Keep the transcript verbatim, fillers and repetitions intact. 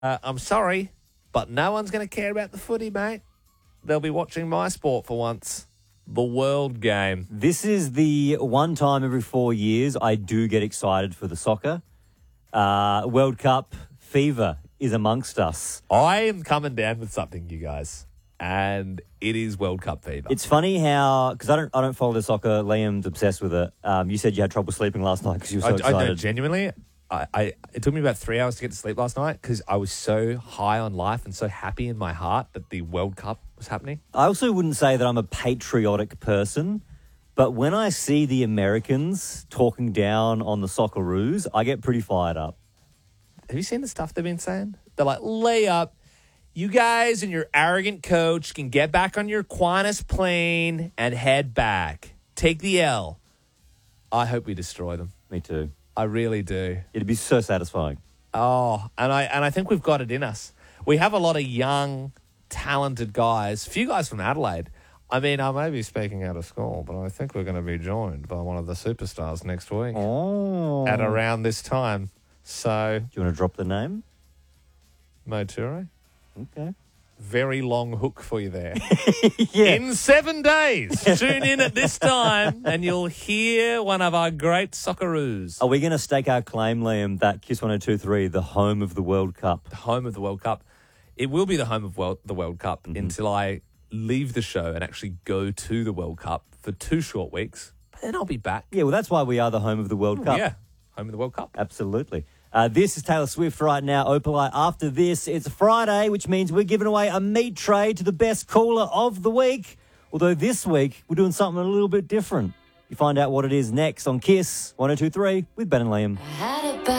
Uh, I'm sorry, but no one's going to care about the footy, mate. They'll be watching my sport for once. The World Game. This is the one time every four years I do get excited for the soccer. Uh, World Cup fever is amongst us. I am coming down with something, you guys, and it is World Cup fever. It's funny how, because I don't, I don't follow the soccer. Liam's obsessed with it. Um, you said you had trouble sleeping last night because you were so I, excited. I know, genuinely. I, I it took me about three hours to get to sleep last night because I was so high on life and so happy in my heart that the World Cup was happening. I also wouldn't say that I'm a patriotic person, but when I see the Americans talking down on the Socceroos, I get pretty fired up. Have you seen the stuff they've been saying? They're like, lay up. You guys and your arrogant coach can get back on your Qantas plane and head back. Take the L. I hope we destroy them. Me too. I really do. It'd be so satisfying. Oh, and I and I think we've got it in us. We have a lot of young, talented guys. Few guys from Adelaide. I mean, I may be speaking out of school, but I think we're going to be joined by one of the superstars next week. Oh. At around this time. So, do you want to drop the name? Mo Ture. Okay. Very long hook for you there. Yeah. In seven days, tune in at this time and you'll hear one of our great Socceroos. Are we going to stake our claim, Liam, that Kiss one oh two three, the home of the World Cup? The home of the World Cup. It will be the home of world, the World Cup mm-hmm. until I leave the show and actually go to the World Cup for two short weeks. But then I'll be back. Yeah, well, that's why we are the home of the World Cup. Yeah, home of the World Cup. Absolutely. Uh, this is Taylor Swift right now, Opalite. After this, it's Friday, which means we're giving away a meat tray to the best caller of the week. Although this week, we're doing something a little bit different. You find out what it is next on Kiss one oh two three with Ben and Liam.